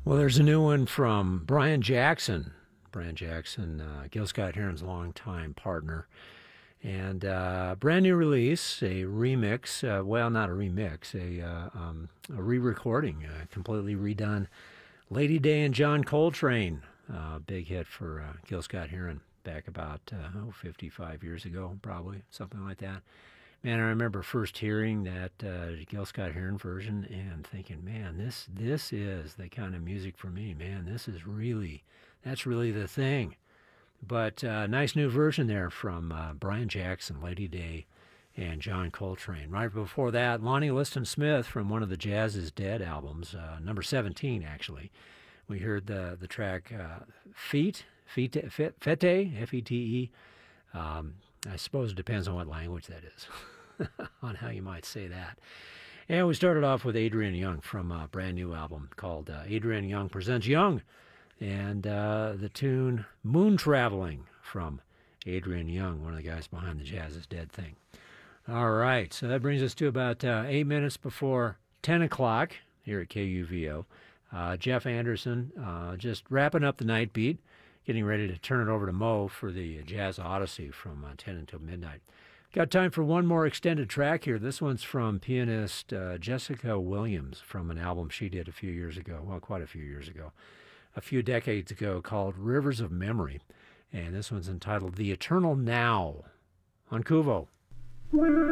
Well, there's a new one from Brian Jackson. Brian Jackson, Gil Scott Heron's longtime partner. And brand new release, a remix. Well, not a remix, a re-recording, completely redone. Lady Day and John Coltrane, big hit for Gil Scott Heron back about 55 years ago, probably something like that. Man, I remember first hearing that Gil Scott Heron version and thinking, man, this is the kind of music for me. Man, that's really the thing. But nice new version there from Brian Jackson, Lady Day, and John Coltrane. Right before that, Lonnie Liston Smith from one of the Jazz is Dead albums, number 17 actually. We heard the track Fete, F-E-T-E. I suppose it depends on what language that is, on how you might say that. And we started off with Adrian Young from a brand new album called Adrian Young Presents Young, and the tune Moon Traveling from Adrian Young, one of the guys behind the Jazz is Dead thing. All right, so that brings us to about 8 minutes before 10 o'clock here at KUVO. Jeff Anderson just wrapping up the night beat, getting ready to turn it over to Mo for the Jazz Odyssey from 10 until midnight. Got time for one more extended track here. This one's from pianist Jessica Williams from an album she did a few years ago, well, quite a few years ago, a few decades ago, called Rivers of Memory. And this one's entitled The Eternal Now on Kuvo.